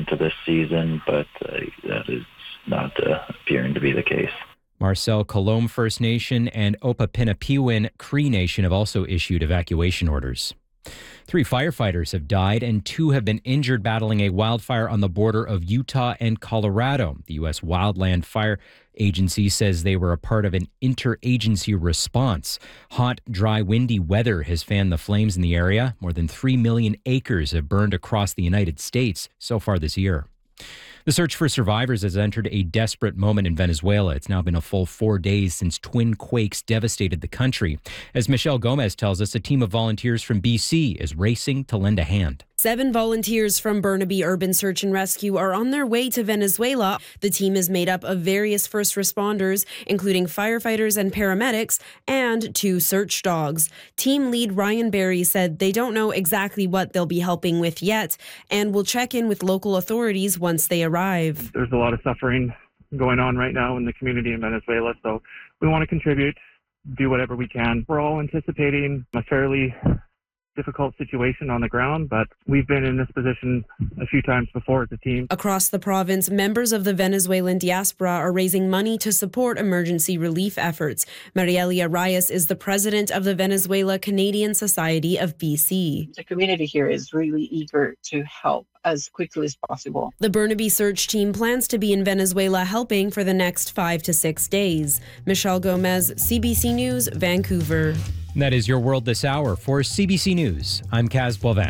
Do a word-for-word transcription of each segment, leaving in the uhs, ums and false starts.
into this season, but uh, that is not uh, appearing to be the case. Marcel Colombe First Nation and Opapinapiwin Cree Nation have also issued evacuation orders. Three firefighters have died and two have been injured battling a wildfire on the border of Utah and Colorado. The U S Wildland Fire Agency says they were a part of an interagency response. Hot, dry, windy weather has fanned the flames in the area. More than three million acres have burned across the United States so far this year. The search for survivors has entered a desperate moment in Venezuela. It's now been a full four days since twin quakes devastated the country. As Michelle Gomez tells us, a team of volunteers from B C is racing to lend a hand. Seven volunteers from Burnaby Urban Search and Rescue are on their way to Venezuela. The team is made up of various first responders, including firefighters and paramedics, and two search dogs. Team lead Ryan Berry said they don't know exactly what they'll be helping with yet and will check in with local authorities once they arrive. There's a lot of suffering going on right now in the community in Venezuela, so we want to contribute, do whatever we can. We're all anticipating a fairly difficult situation on the ground, but we've been in this position a few times before as a team. Across the province, members of the Venezuelan diaspora are raising money to support emergency relief efforts. Marielia Reyes is the president of the Venezuela Canadian Society of B C. The community here is really eager to help as quickly as possible. The Burnaby search team plans to be in Venezuela helping for the next five to six days. Michelle Gomez, C B C News, Vancouver. And that is your world this hour. For C B C News, I'm Kaz Boivin.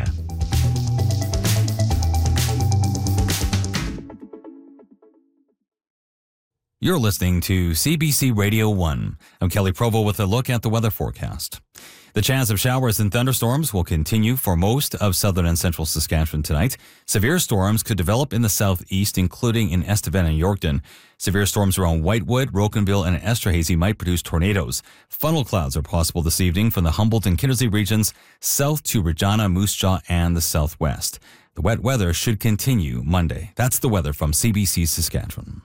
You're listening to C B C Radio one. I'm Kelly Provo with a look at the weather forecast. The chance of showers and thunderstorms will continue for most of southern and central Saskatchewan tonight. Severe storms could develop in the southeast, including in Estevan and Yorkton. Severe storms around Whitewood, Rocanville, and Esterhazy might produce tornadoes. Funnel clouds are possible this evening from the Humboldt and Kindersley regions, south to Regina, Moose Jaw, and the southwest. The wet weather should continue Monday. That's the weather from C B C Saskatchewan.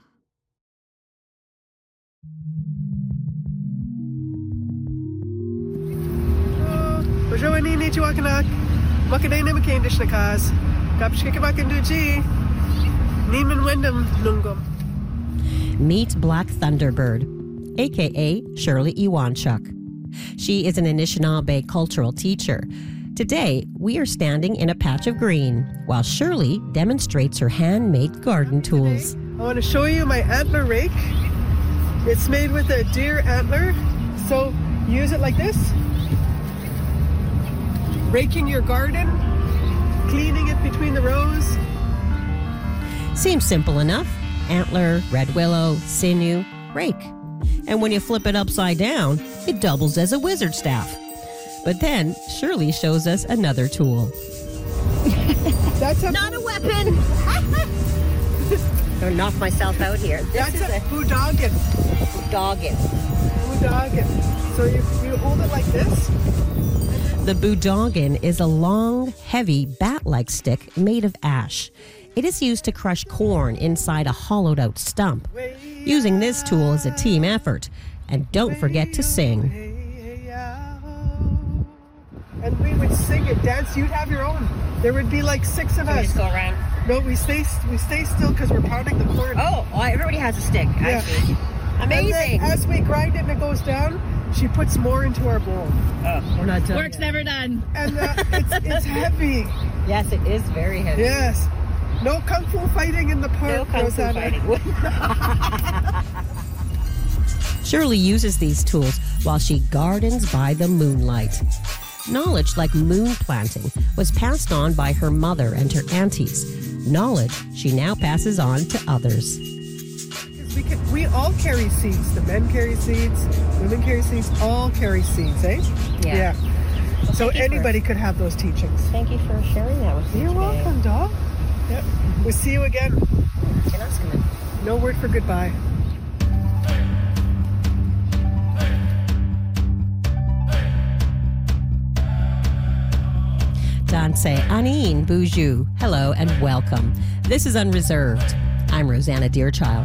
Bonjour, ni chiwakanak. Makaday na makandish na kaz. Kapsh kakabakan duji. Niman wendam nungum. Meet Black Thunderbird, a k a. Shirley Iwanchuk. She is an Anishinaabe cultural teacher. Today, we are standing in a patch of green while Shirley demonstrates her handmade garden tools. I want to show you my antler rake. It's made with a deer antler, so use it like this. Raking your garden, cleaning it between the rows. Seems simple enough. Antler, red willow, sinew, rake. And when you flip it upside down, it doubles as a wizard staff. But then Shirley shows us another tool. That's a Not a weapon! I'll knock myself out here. This That's is a a boudogin. boudogin. Boudogin. So you, you hold it like this. The boudogin is a long, heavy, bat-like stick made of ash. It is used to crush corn inside a hollowed-out stump. Using this tool is a team effort. And don't forget to sing. And we would sing and dance. You'd have your own. There would be like six of So we us. just go around. No, we stay we stay still because we're pounding the corn. Oh, well, everybody has a stick, actually. And then Amazing. as we grind it and it goes down, she puts more into our bowl. Oh, we're not done. Work's never done. And uh, it's, it's heavy. Yes, it is very heavy. Yes. No kung fu fighting in the park, No kung fu Rosanna. fighting. Shirley uses these tools while she gardens by the moonlight. Knowledge like moon planting was passed on by her mother and her aunties. Knowledge she now passes on to others. We, can, we all carry seeds. The men carry seeds, women carry seeds, all carry seeds, eh? Yeah. Well, so thank you anybody for, could have those teachings. Thank you for sharing that with me. You're today. welcome, dog. Yep. We'll see you again. No word for goodbye. Danse Anine Boujou. Hello and welcome. This is Unreserved. I'm Rosanna Deerchild.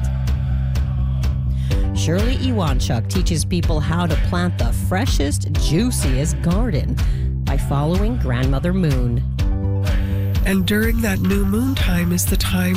Shirley Iwanchuk teaches people how to plant the freshest, juiciest garden by following Grandmother Moon. And during that new moon time is the time